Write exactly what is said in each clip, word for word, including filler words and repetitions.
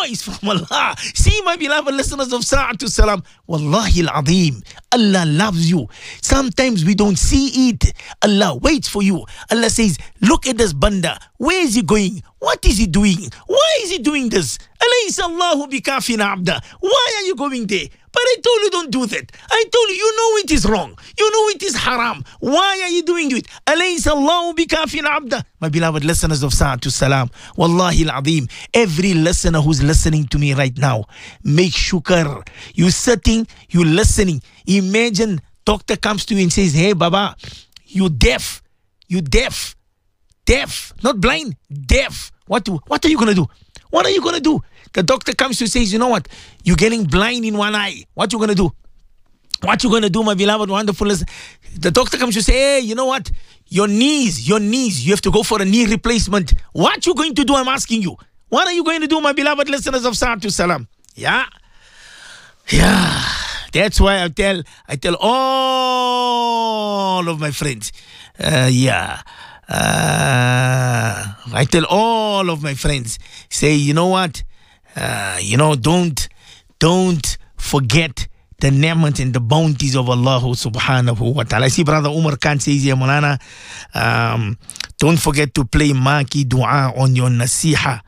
voice from Allah. See, my beloved listeners of Sa'atu Salam, Wallahi al-Azim, Allah loves you. Sometimes we don't see it. Allah waits for you. Allah says, look at this banda. Where is he going? What is he doing? Why is he doing this? Alaysa Allahu bikafin abda. Why are you going there? But I told you don't do that. I told you, you know it is wrong. You know it is haram. Why are you doing it? Alaysa Allahu bikafin abda. My beloved listeners of Sa'atu Salam, Wallahi al-Azim, every listener who's listening to me right now, make shukr. You sitting, you listening. Imagine doctor comes to you and says, hey Baba, you deaf. You deaf. Deaf. Not blind. Deaf. What, do, what are you going to do? What are you going to do? The doctor comes to say, you know what? You're getting blind in one eye. What you going to do? What you going to do, my beloved, wonderful listener? The doctor comes to say, hey, you know what? Your knees, your knees, you have to go for a knee replacement. What you going to do, I'm asking you. What are you going to do, my beloved listeners of Sa'atu Salam? Yeah. Yeah. That's why I tell, I tell all of my friends, uh, yeah. Uh, I tell all of my friends, say, you know what? Uh, you know, don't, don't forget the ni'mat and the bounties of Allah subhanahu wa ta'ala. I see Brother Umar Khan says here, Mulana, um, don't forget to play Maki Dua on your Nasiha.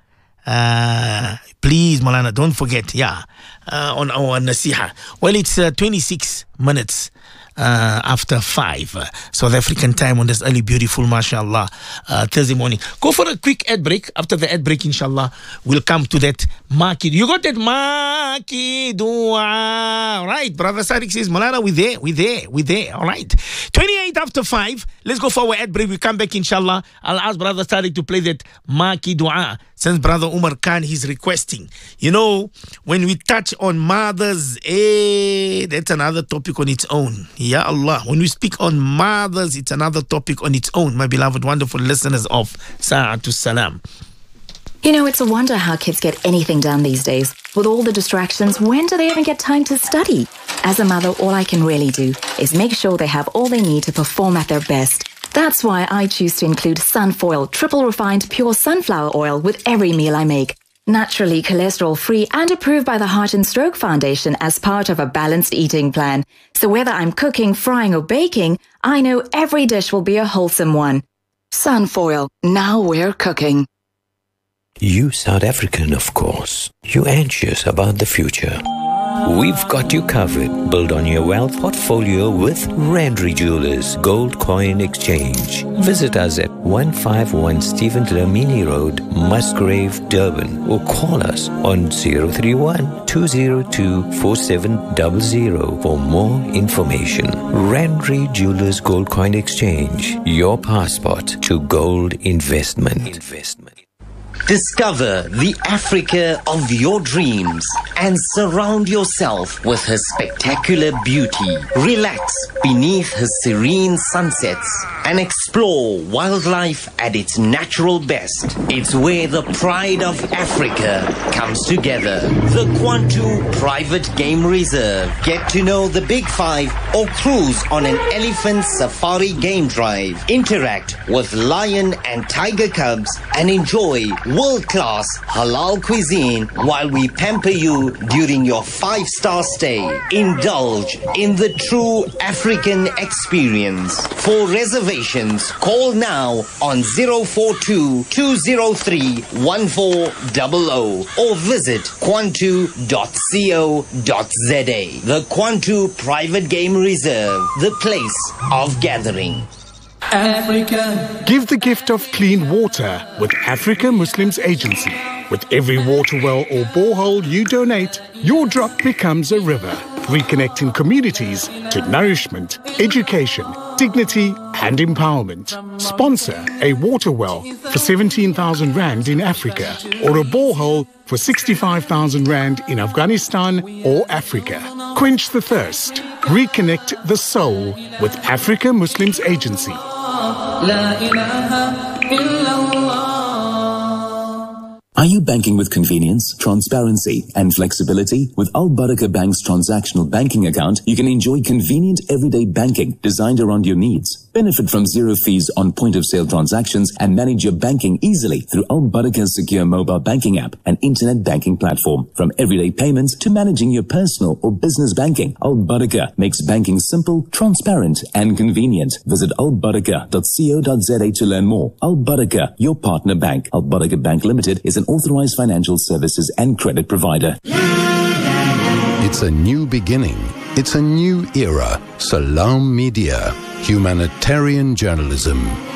Uh, please, Mulana, don't forget, yeah, uh, on our Nasiha. Well, it's uh, twenty-six minutes. Uh, after five uh, South African time on this early, beautiful, mashallah, uh, Thursday morning. Go for a quick ad break. After the ad break, inshallah, we'll come to that Maki. You got that Maki Dua? All right, Brother Sadiq says, Malana, we there, we there, we there. All right, twenty-eight after five. Let's go for our ad break. We come back, inshallah. I'll ask Brother Sadiq to play that Maki Dua since Brother Umar Khan he's requesting. You know, when we touch on mothers, eh, that's another topic on its own. Ya Allah. When we speak on mothers, it's another topic on its own, my beloved, wonderful listeners of Sa'atu Salam. You know, it's a wonder how kids get anything done these days. With all the distractions, when do they even get time to study? As a mother, all I can really do is make sure they have all they need to perform at their best. That's why I choose to include Sunfoil triple refined pure sunflower oil with every meal I make. Naturally cholesterol-free and approved by the Heart and Stroke Foundation as part of a balanced eating plan. So whether I'm cooking, frying or baking, I know every dish will be a wholesome one. Sunfoil, now we're cooking. You South African, of course. You anxious about the future. We've got you covered. Build on your wealth portfolio with Randry Jewelers Gold Coin Exchange. Visit us at one fifty-one Stephen Dlamini Road, Musgrave, Durban, or call us on zero three one, two zero two, four seven zero zero for more information. Randry Jewelers Gold Coin Exchange, your passport to gold investment. Investment. Discover the Africa of your dreams and surround yourself with her spectacular beauty. Relax beneath her serene sunsets and explore wildlife at its natural best. It's where the pride of Africa comes together. The Kwantu Private Game Reserve. Get to know the Big Five or cruise on an elephant safari game drive. Interact with lion and tiger cubs and enjoy world-class halal cuisine while we pamper you during your five-star stay. Indulge in the true African experience. For reservations, call now on zero four two, two zero three, one four zero zero or visit kwantu dot co dot za. The Kwantu Private Game Reserve, the place of gathering. Africa. Give the gift of clean water with Africa Muslims Agency. With every water well or borehole you donate, your drop becomes a river, reconnecting communities to nourishment, education, dignity and empowerment. Sponsor a water well for seventeen thousand rand in Africa or a borehole for sixty-five thousand rand in Afghanistan or Africa. Quench the thirst. Reconnect the soul with Africa Muslims Agency. Are you banking with convenience, transparency, and flexibility? With Al Barakah Bank's transactional banking account, you can enjoy convenient everyday banking designed around your needs. Benefit from zero fees on point-of-sale transactions and manage your banking easily through Al Barakah's secure mobile banking app and internet banking platform. From everyday payments to managing your personal or business banking, Al Barakah makes banking simple, transparent, and convenient. Visit al barakah dot co dot za to learn more. Al Barakah, your partner bank. Al Barakah Bank Limited is an authorized financial services and credit provider. It's a new beginning. It's a new era. Salam Media. Humanitarian journalism.